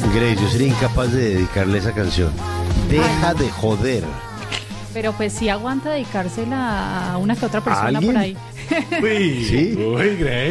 Grace, yo sería incapaz de dedicarle esa canción. Deja de joder. Pero pues sí aguanta dedicársela a una que otra persona alguien? por ahí. Uy, ¿Sí? uy, Grace.